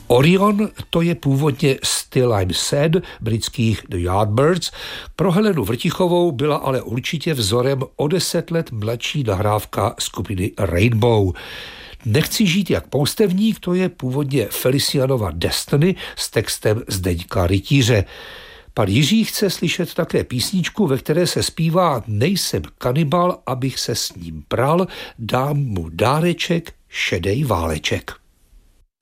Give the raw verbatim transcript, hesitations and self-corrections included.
Orion, to je původně Still I'm Sad britských The Yardbirds. Pro Helenu Vrtichovou byla ale určitě vzorem o deset let mladší nahrávka skupiny Rainbow. Nechci žít jak poustevník, to je původně Felicianova Destiny s textem Zdeňka Rytíře. Pan Jiří chce slyšet také písničku, ve které se zpívá Nejsem kanibal, abych se s ním pral, dám mu dáreček, šedej váleček.